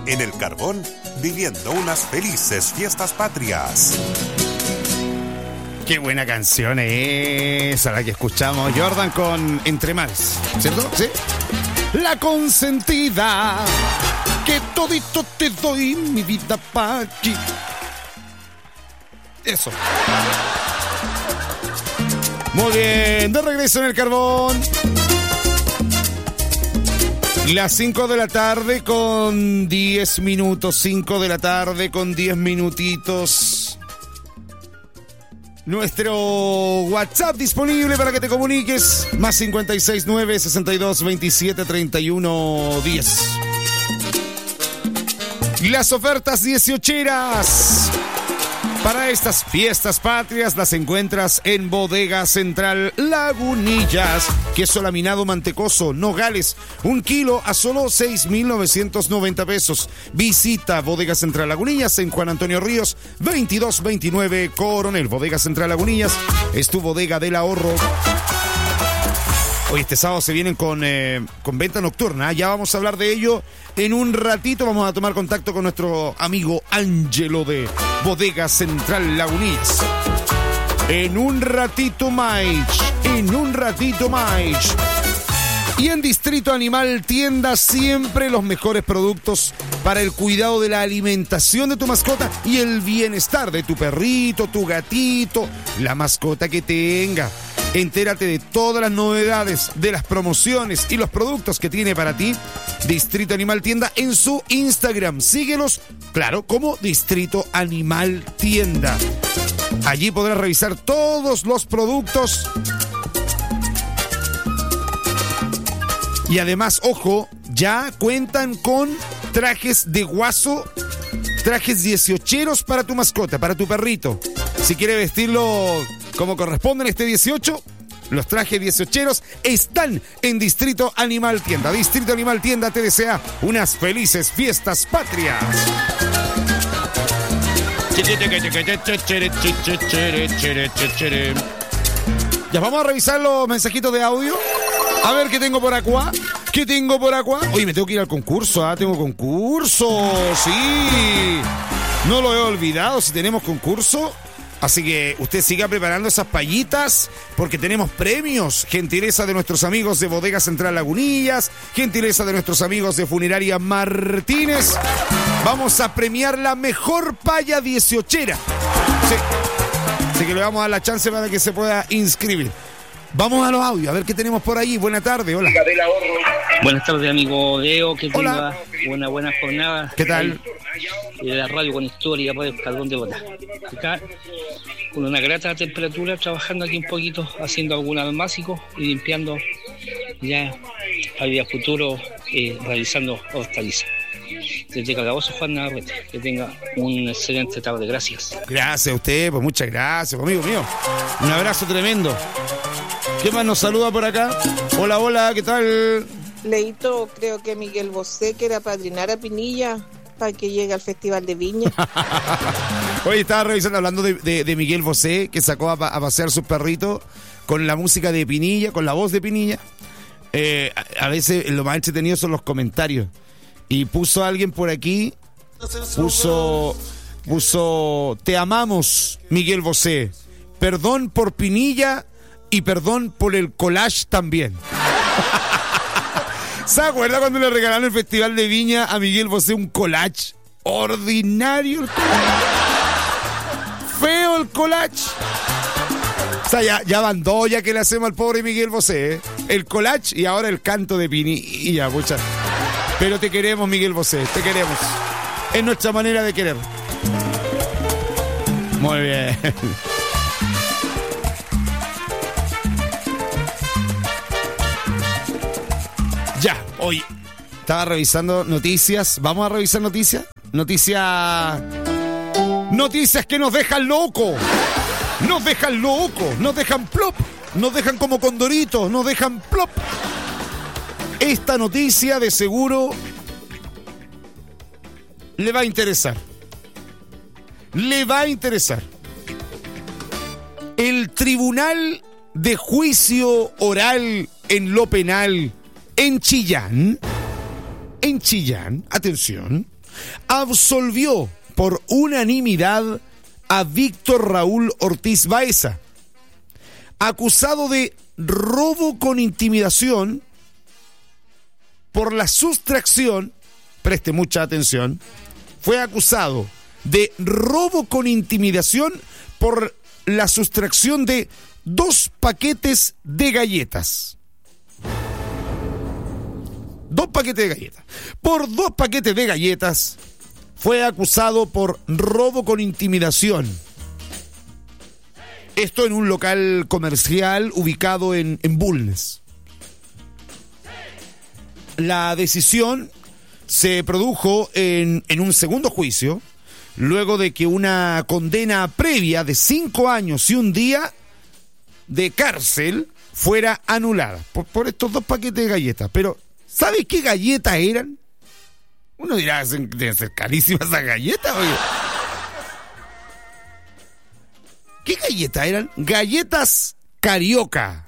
En el Carbón, viviendo unas felices fiestas patrias. Qué buena canción es a la que escuchamos. Jordan con Entre Mares, ¿cierto? ¿Sí? La consentida, que todito te doy mi vida pa' aquí. Eso. Muy bien, de regreso en el Carbón. Las 5 de la tarde con 10 minutos. 5 de la tarde con 10 minutitos. Nuestro WhatsApp disponible para que te comuniques. Más 569 62 27 31 10. Las ofertas 18eras para estas fiestas patrias las encuentras en Bodega Central Lagunillas. Queso laminado mantecoso, Nogales, 1 kilo a solo 6,990 pesos. Visita Bodega Central Lagunillas en Juan Antonio Ríos, 2229 Coronel. Bodega Central Lagunillas es tu bodega del ahorro. Hoy este sábado se vienen con venta nocturna. Ya vamos a hablar de ello en un ratito. Vamos a tomar contacto con nuestro amigo Ángelo de Bodega Central Lagunillas. En un ratito más. Y en Distrito Animal Tienda, siempre los mejores productos para el cuidado de la alimentación de tu mascota y el bienestar de tu perrito, tu gatito, la mascota que tenga. Entérate de todas las novedades, de las promociones y los productos que tiene para ti Distrito Animal Tienda en su Instagram. Síguelos, claro, como Distrito Animal Tienda. Allí podrás revisar todos los productos. Y además, ojo, ya cuentan con trajes de guaso, trajes 18eros para tu mascota, para tu perrito. Si quiere vestirlo como corresponde en este 18, los trajes 18eros están en Distrito Animal Tienda. Distrito Animal Tienda te desea unas felices fiestas patrias. Ya vamos a revisar los mensajitos de audio. A ver qué tengo por acá. Oye, me tengo que ir al concurso. Tengo concurso. Sí. No lo he olvidado si tenemos concurso. Así que usted siga preparando esas payitas porque tenemos premios. Gentileza de nuestros amigos de Bodega Central Lagunillas. Gentileza de nuestros amigos de Funeraria Martínez. Vamos a premiar la mejor paya 18era. Sí. Así que le vamos a dar la chance para que se pueda inscribir. Vamos a los audios, a ver qué tenemos por ahí. Buenas tardes, hola. Buenas tardes, amigo Leo, que tenga una buena jornada. ¿Qué tal? La radio con historia, Radio Carbón de Bogotá. Acá, con una grata temperatura, trabajando aquí un poquito, haciendo algún almácigo y limpiando ya al día futuro, realizando hortalizas. Desde Calabozo, Juan Navarrete. Que tenga un excelente tarde, gracias. Gracias a usted, pues muchas gracias, amigo mío. Un abrazo tremendo. ¿Qué más nos saluda por acá? Hola, ¿qué tal? Leito, creo que Miguel Bosé quiere apadrinar a Pinilla para que llegue al Festival de Viña. Hoy estaba revisando, hablando de Miguel Bosé, que sacó a pasear sus perritos con la música de Pinilla, con la voz de Pinilla. A veces lo más entretenido son los comentarios. Y puso alguien por aquí, puso, te amamos, Miguel Bosé. Perdón por Pinilla y perdón por el collage también. ¿Se acuerda cuando le regalaron el Festival de Viña a Miguel Bosé un collage? Ordinario el collage. Feo el collage. O sea, ya van dos ya que le hacemos al pobre Miguel Bosé, ¿eh? El collage y ahora el canto de Pinilla, muchas. Pero te queremos, Miguel Bosé, te queremos. Es nuestra manera de querer. Muy bien. Ya, hoy estaba revisando noticias. ¿Vamos a revisar noticias? Noticias que nos dejan locos. Nos dejan locos, nos dejan plop. Nos dejan como condoritos, nos dejan plop. Esta noticia de seguro le va a interesar. Le va a interesar. El Tribunal de Juicio Oral en lo Penal en Chillán, atención, absolvió por unanimidad a Víctor Raúl Ortiz Baeza, acusado de robo con intimidación por la sustracción, preste mucha atención, fue acusado de robo con intimidación por la sustracción de 2 paquetes de galletas. 2 paquetes de galletas. Por 2 paquetes de galletas fue acusado por robo con intimidación. Esto en un local comercial ubicado en Bulnes. La decisión se produjo en un segundo juicio, luego de que una condena previa de 5 años y 1 día de cárcel fuera anulada por estos 2 paquetes de galletas. Pero, ¿sabes qué galletas eran? Uno dirá, deben ser carísimas esas galletas, oye. ¿Qué galletas eran? Galletas Carioca.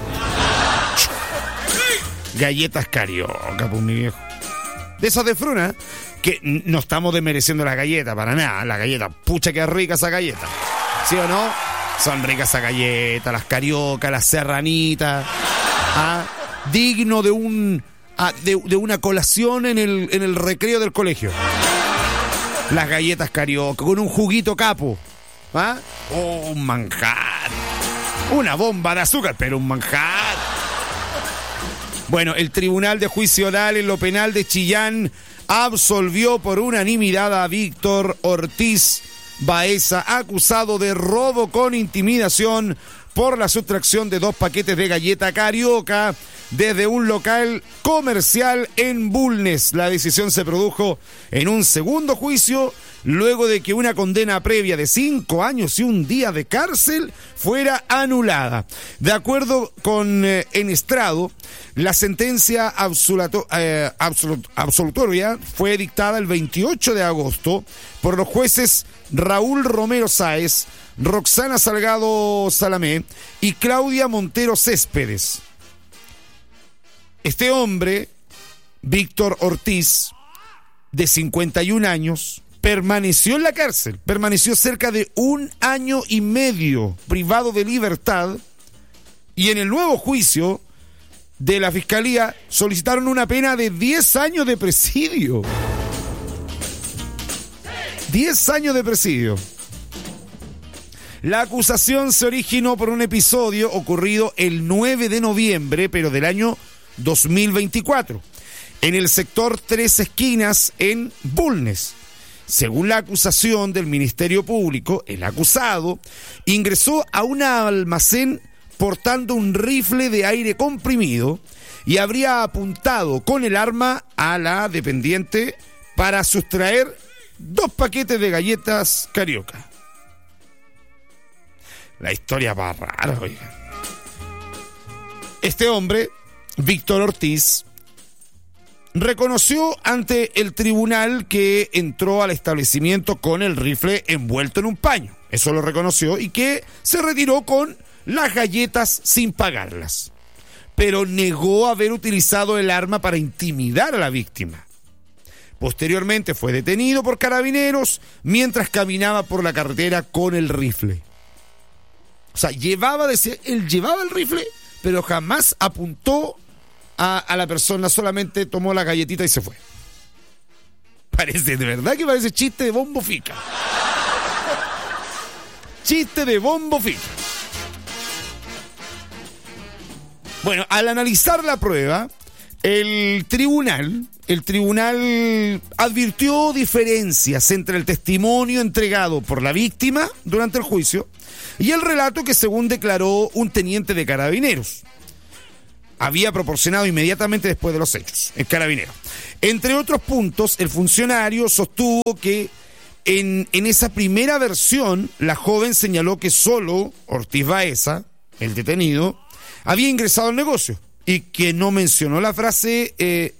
Galletas Carioca, pues mi viejo. De esas de fruna, que no estamos desmereciendo la galleta, para nada. La galleta, pucha que rica esa galleta. ¿Sí o no? Son ricas esas galletas, las Carioca, las serranitas. Digno de una colación en el recreo del colegio. Las galletas Carioca, con un juguito capo. Oh, un manjar. Una bomba de azúcar, pero un manjar. Bueno, el Tribunal de Juicio Oral en lo Penal de Chillán absolvió por unanimidad a Víctor Ortiz Baeza, acusado de robo con intimidación por la sustracción de 2 paquetes de galleta Carioca desde un local comercial en Bulnes. La decisión se produjo en un segundo juicio, luego de que una condena previa de 5 años y 1 día de cárcel fuera anulada. De acuerdo con Enestrado, la sentencia absolutoria fue dictada el 28 de agosto por los jueces Raúl Romero Sáez, Roxana Salgado Salamé y Claudia Montero Céspedes. Este hombre, Víctor Ortiz, de 51 años, permaneció en la cárcel, permaneció cerca de 1 año y medio privado de libertad, y en el nuevo juicio de la Fiscalía solicitaron una pena de 10 años de presidio. 10 años de presidio. La acusación se originó por un episodio ocurrido el 9 de noviembre, pero del año 2024, en el sector Tres Esquinas, en Bulnes. Según la acusación del Ministerio Público, el acusado ingresó a un almacén portando un rifle de aire comprimido y habría apuntado con el arma a la dependiente para sustraer 2 paquetes de galletas Carioca. La historia va rara, oigan. Este hombre, Víctor Ortiz, reconoció ante el tribunal que entró al establecimiento con el rifle envuelto en un paño. Eso lo reconoció, y que se retiró con las galletas sin pagarlas. Pero negó haber utilizado el arma para intimidar a la víctima. Posteriormente fue detenido por carabineros mientras caminaba por la carretera con el rifle. O sea, él llevaba el rifle, pero jamás apuntó a la persona, solamente tomó la galletita y se fue. Parece, de verdad que parece chiste de Bombo Fica. Chiste de Bombo Fica. Bueno, al analizar la prueba, el tribunal advirtió diferencias entre el testimonio entregado por la víctima durante el juicio y el relato que, según declaró un teniente de carabineros, había proporcionado inmediatamente después de los hechos, el carabinero. Entre otros puntos, el funcionario sostuvo que en esa primera versión, la joven señaló que solo Ortiz Baeza, el detenido, había ingresado al negocio y que no mencionó la frase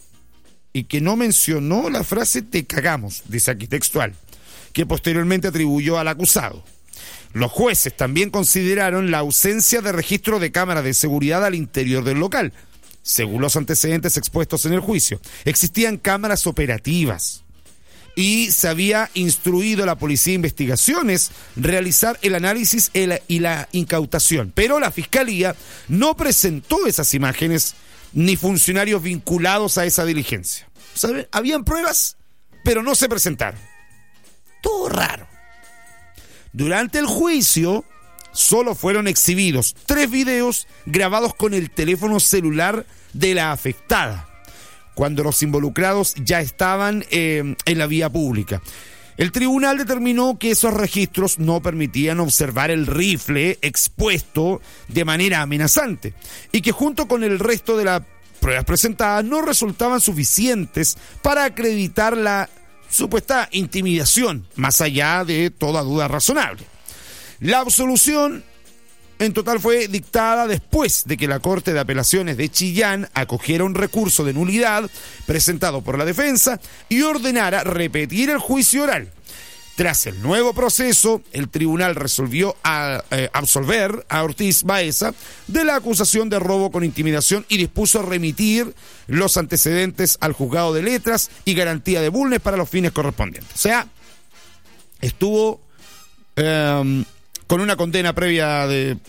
te cagamos, dice aquí textual, que posteriormente atribuyó al acusado. Los jueces también consideraron la ausencia de registro de cámaras de seguridad al interior del local. Según los antecedentes expuestos en el juicio, existían cámaras operativas, y se había instruido a la Policía de Investigaciones realizar el análisis y la incautación. Pero la Fiscalía no presentó esas imágenes ni funcionarios vinculados a esa diligencia. ¿Saben? Habían pruebas, pero no se presentaron. Todo raro. Durante el juicio, solo fueron exhibidos 3 videos grabados con el teléfono celular de la afectada, cuando los involucrados ya estaban en la vía pública. El tribunal determinó que esos registros no permitían observar el rifle expuesto de manera amenazante y que junto con el resto de las pruebas presentadas no resultaban suficientes para acreditar la supuesta intimidación, más allá de toda duda razonable. La absolución en total fue dictada después de que la Corte de Apelaciones de Chillán acogiera un recurso de nulidad presentado por la defensa y ordenara repetir el juicio oral. Tras el nuevo proceso, el tribunal resolvió absolver a Ortiz Baeza de la acusación de robo con intimidación y dispuso remitir los antecedentes al juzgado de letras y garantía de Bulnes para los fines correspondientes. O sea, estuvo con una condena previa de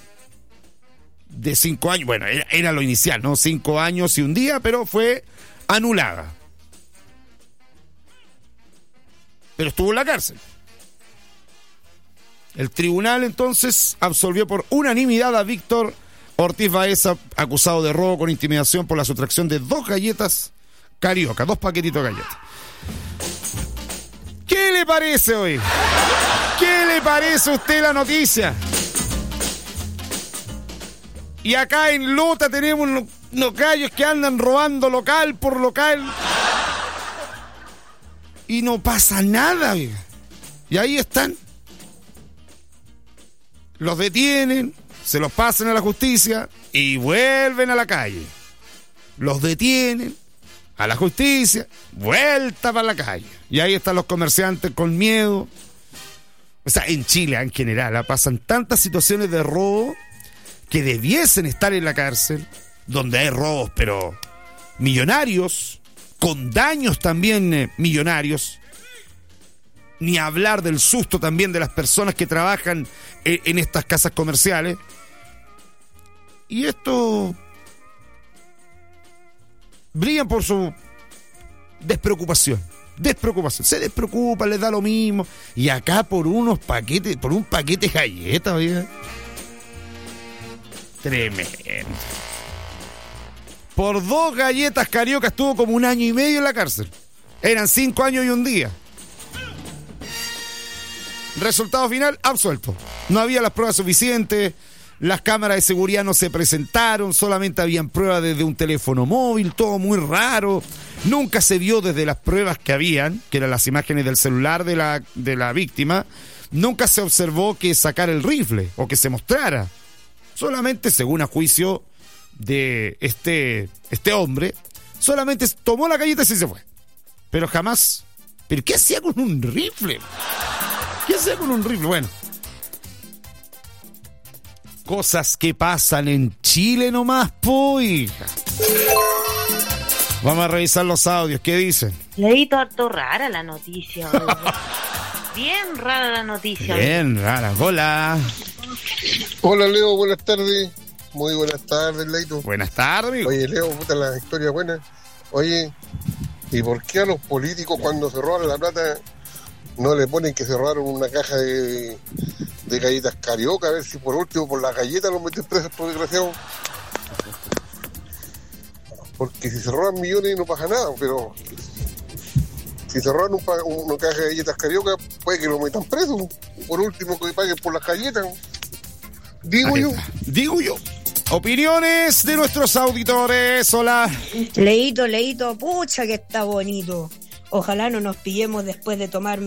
5 años. Bueno, era lo inicial, ¿no? 5 años y un día, pero fue anulada. Pero estuvo en la cárcel. El tribunal entonces absolvió por unanimidad a Víctor Ortiz Baeza, acusado de robo con intimidación por la sustracción de 2 galletas Carioca, 2 paquetitos de galletas. ¿Qué le parece hoy? ¿Qué le parece a usted la noticia? Y acá en Lota tenemos unos gallos que andan robando local por local. Y no pasa nada, ¿ve? Y ahí están. Los detienen, se los pasan a la justicia y vuelven a la calle. Los detienen, a la justicia, vuelta para la calle. Y ahí están los comerciantes con miedo. O sea, en Chile en general pasan tantas situaciones de robo que debiesen estar en la cárcel, donde hay robos, pero millonarios, con daños también millonarios. Ni hablar del susto también de las personas que trabajan en estas casas comerciales. Y esto brillan por su despreocupación. Se despreocupan, les da lo mismo. Y acá por unos paquetes, por un paquete de galletas, oiga. Tremendo. Por 2 galletas Carioca estuvo como 1 año y medio en la cárcel. Eran 5 años y un día. Resultado final, absuelto. No había las pruebas suficientes, las cámaras de seguridad no se presentaron, solamente habían pruebas desde un teléfono móvil, todo muy raro. Nunca se vio desde las pruebas que habían, que eran las imágenes del celular de la víctima, nunca se observó que sacara el rifle o que se mostrara. Solamente, según a juicio de este hombre, solamente tomó la galleta y se fue. Pero jamás... ¿Pero qué hacía con un rifle? ¿Qué hacía con un rifle? Bueno. Cosas que pasan en Chile nomás, po, hija. Vamos a revisar los audios. ¿Qué dicen? Leí harto rara la noticia. Bien rara la noticia. Bien rara. Hola. Hola, Leo. Buenas tardes. Muy buenas tardes, Leito. Buenas tardes, amigo. Oye, Leo, puta la historia buena. Oye, ¿y por qué a los políticos cuando se roban la plata no le ponen que se robaron una caja de galletas Carioca? A ver si por último por las galletas los meten presos, por desgraciado. Porque si se roban millones no pasa nada, pero si se roban una caja de galletas Carioca puede que lo metan preso. Por último que paguen por las galletas. Digo yo. Opiniones de nuestros auditores. Hola. Leito, pucha que está bonito. Ojalá no nos pillemos después de tomar